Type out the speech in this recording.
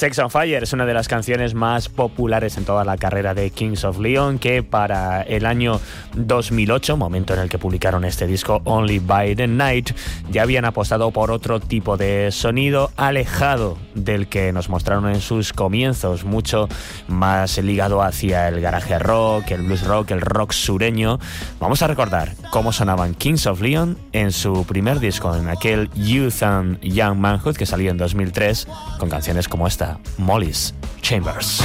Sex on Fire es una de las canciones más populares en toda la carrera de Kings of Leon, que para el año 2008, momento en el que publicaron este disco Only by the Night, ya habían apostado por otro tipo de sonido alejado del que nos mostraron en sus comienzos, mucho más ligado hacia el garage rock, el blues rock, el rock sureño. Vamos a recordar cómo sonaban Kings of Leon en su primer disco, en aquel Youth and Young Manhood que salió en 2003, con canciones como esta, Molly's Chambers.